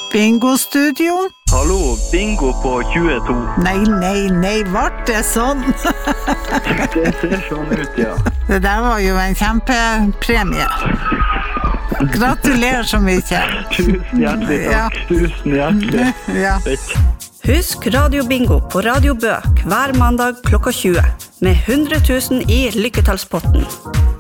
Bingo-studio? Hallo, bingo på 22. Nei, vart det sånn? Det ser sånn ut, ja. Det der var jo en kjempepremie. Gratulerer så mye. Tusen hjertelig takk. Ja. Tusen hjertelig. Ja. Husk Radio Bingo på Radio Bø hver mandag klokka 20 med 100 000 i lykketallspotten.